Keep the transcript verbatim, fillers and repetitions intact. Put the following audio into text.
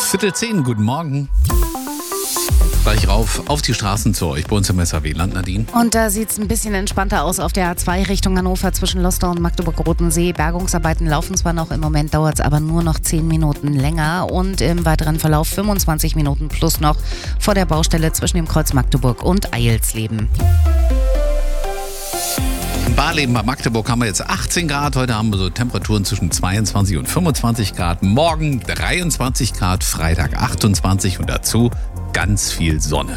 Viertel zehn, guten Morgen. Gleich rauf auf die Straßen zu euch bei uns im S H W-Land, Nadine. Und da sieht es ein bisschen entspannter aus auf der A zwei Richtung Hannover zwischen Lostor und Magdeburg-Rotensee. Bergungsarbeiten laufen zwar noch, im Moment dauert es aber nur noch zehn Minuten länger. Und im weiteren Verlauf fünfundzwanzig Minuten plus noch vor der Baustelle zwischen dem Kreuz Magdeburg und Eilsleben. In Barleben bei Magdeburg haben wir jetzt achtzehn Grad. Heute haben wir so Temperaturen zwischen zweiundzwanzig und fünfundzwanzig Grad. Morgen dreiundzwanzig Grad, Freitag achtundzwanzig und dazu ganz viel Sonne.